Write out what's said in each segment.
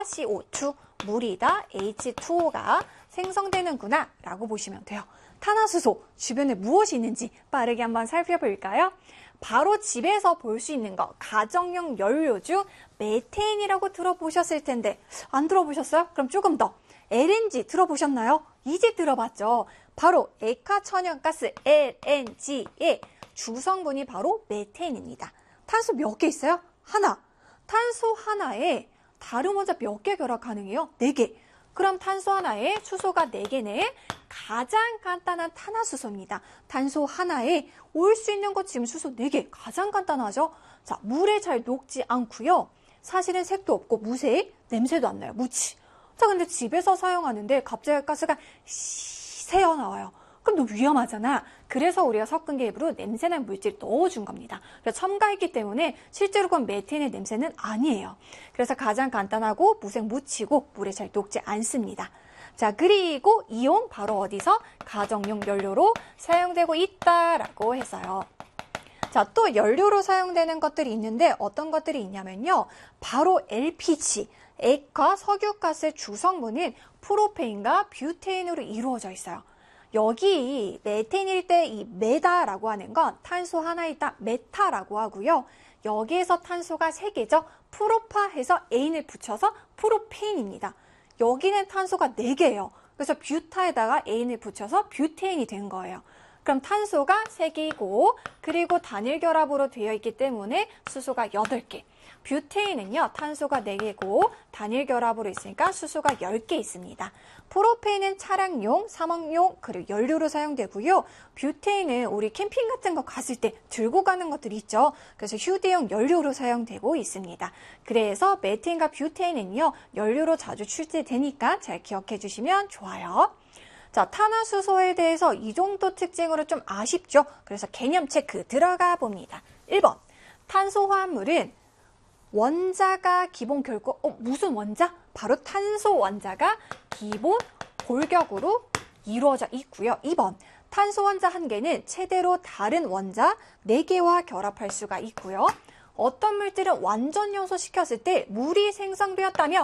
CO2, 물이다, H2O가 생성되는구나 라고 보시면 돼요. 탄화수소 주변에 무엇이 있는지 빠르게 한번 살펴볼까요? 바로 집에서 볼 수 있는 거, 가정용 연료 중 메테인이라고 들어보셨을 텐데 안 들어보셨어요? 그럼 조금 더. LNG 들어보셨나요? 이제 들어봤죠. 바로 액화천연가스 LNG의 주성분이 바로 메테인입니다. 탄소 몇 개 있어요? 하나. 탄소 하나에 다른 원자 몇 개 결합 가능해요? 4개. 그럼 탄소 하나에 수소가 4개 내에 가장 간단한 탄화수소입니다. 탄소 하나에 올 수 있는 것 지금 수소 4개. 가장 간단하죠? 자, 물에 잘 녹지 않고요. 사실은 색도 없고 무색, 냄새도 안 나요. 무치. 자, 근데 집에서 사용하는데 갑자기 가스가 새어 나와요. 그럼 너무 위험하잖아. 그래서 우리가 섞은 게 일부러 냄새나는 물질 넣어준 겁니다. 그래서 첨가했기 때문에 실제로 그건 메테인의 냄새는 아니에요. 그래서 가장 간단하고 무색 무치고 물에 잘 녹지 않습니다. 자, 그리고 이온 바로 어디서? 가정용 연료로 사용되고 있다라고 했어요. 자, 또 연료로 사용되는 것들이 있는데 어떤 것들이 있냐면요. 바로 LPG, 액화 석유가스의 주성분인 프로페인과 뷰테인으로 이루어져 있어요. 여기 메테인일 때 이 메다라고 하는 건 탄소 하나에 딱 메타라고 하고요. 여기에서 탄소가 3개죠. 프로파해서 에인을 붙여서 프로페인입니다. 여기는 탄소가 4개예요. 그래서 뷰타에다가 에인을 붙여서 뷰테인이 된 거예요. 그럼 탄소가 3개이고 그리고 단일 결합으로 되어 있기 때문에 수소가 8개. 뷰테인은요, 탄소가 4개고 단일 결합으로 있으니까 수소가 10개 있습니다. 프로페인은 차량용, 사막용, 그리고 연료로 사용되고요. 뷰테인은 우리 캠핑 같은 거 갔을 때 들고 가는 것들이 있죠. 그래서 휴대용 연료로 사용되고 있습니다. 그래서 메테인과 뷰테인은요, 연료로 자주 출제되니까 잘 기억해 주시면 좋아요. 자, 탄화수소에 대해서 이 정도 특징으로 좀 아쉽죠? 그래서 개념 체크 들어가 봅니다. 1번, 탄소화합물은 원자가 기본 결국, 무슨 원자? 바로 탄소 원자가 기본 골격으로 이루어져 있고요. 2번, 탄소 원자 한 개는 최대로 다른 원자 4개와 결합할 수가 있고요. 어떤 물질은 완전 연소시켰을 때 물이 생성되었다면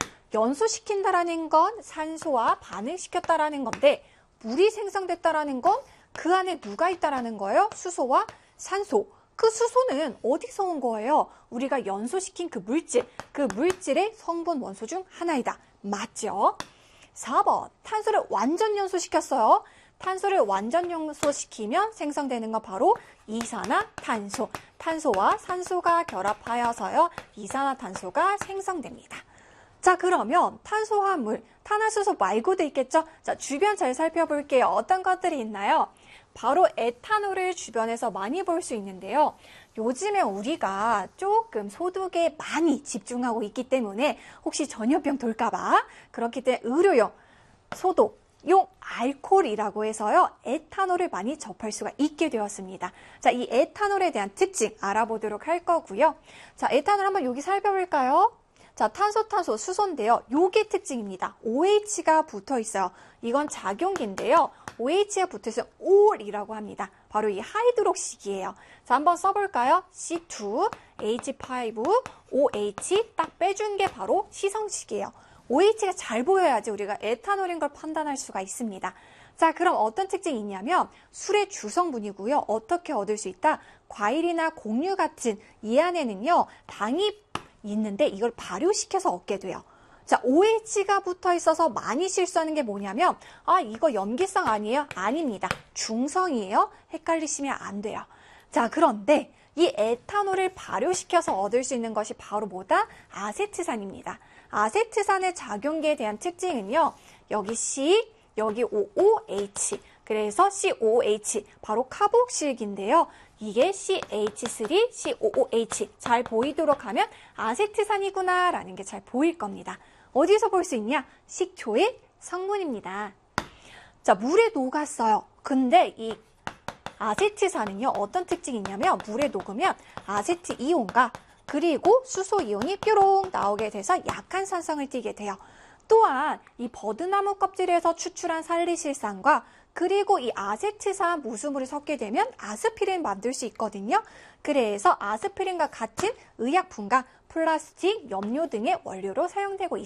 연소시킨다라는 건 산소와 반응시켰다라는 건데 물이 생성됐다라는 건 그 안에 누가 있다라는 거예요? 수소와 산소. 그 수소는 어디서 온 거예요? 우리가 연소시킨 그 물질의 성분 원소 중 하나이다. 맞죠? 4번, 탄소를 완전 연소시켰어요. 탄소를 완전 연소시키면 생성되는 건 바로 이산화탄소. 탄소와 산소가 결합하여서요, 이산화탄소가 생성됩니다. 자, 그러면 탄소화합물, 탄화수소 말고도 있겠죠? 자, 주변 잘 살펴볼게요. 어떤 것들이 있나요? 바로 에탄올을 주변에서 많이 볼 수 있는데요. 요즘에 우리가 조금 소득에 많이 집중하고 있기 때문에 혹시 전염병 돌까봐 그렇기 때문에 의료용, 소독용 알코올이라고 해서요. 에탄올을 많이 접할 수가 있게 되었습니다. 자, 이 에탄올에 대한 특징 알아보도록 할 거고요. 자, 에탄올 한번 여기 살펴볼까요? 자, 탄소, 수소인데요. 요게 특징입니다. OH가 붙어 있어요. 이건 작용기인데요. OH가 붙어 있어서 올이라고 합니다. 바로 이 하이드록식이에요. 자, 한번 써볼까요? C2, H5, OH 딱 빼준 게 바로 시성식이에요. OH가 잘 보여야지 우리가 에탄올인 걸 판단할 수가 있습니다. 자, 그럼 어떤 특징이 있냐면 술의 주성분이고요. 어떻게 얻을 수 있다? 과일이나 곡류 같은 이 안에는요. 당이 있는데 이걸 발효시켜서 얻게 돼요. 자, OH가 붙어 있어서 많이 실수하는 게 뭐냐면 이거 염기성 아니에요? 아닙니다. 중성이에요. 헷갈리시면 안 돼요. 자, 그런데 이 에탄올을 발효시켜서 얻을 수 있는 것이 바로 뭐다? 아세트산입니다. 아세트산의 작용기에 대한 특징은요. 여기 C, 여기 OOH. 그래서 COOH, 바로 카복실기인데요. 이게 CH3, COOH 잘 보이도록 하면 아세트산이구나 라는 게 잘 보일 겁니다. 어디서 볼 수 있냐? 식초의 성분입니다. 자, 물에 녹았어요. 근데 이 아세트산은요, 어떤 특징이 있냐면 물에 녹으면 아세트이온과 그리고 수소이온이 뾰롱 나오게 돼서 약한 산성을 띠게 돼요. 또한 이 버드나무 껍질에서 추출한 살리실산과 그리고 이 아세트산 무수물이 섞게 되면 아스피린 만들 수 있거든요. 그래서 아스피린과 같은 의약품과 플라스틱, 염료 등의 원료로 사용되고 있습니다.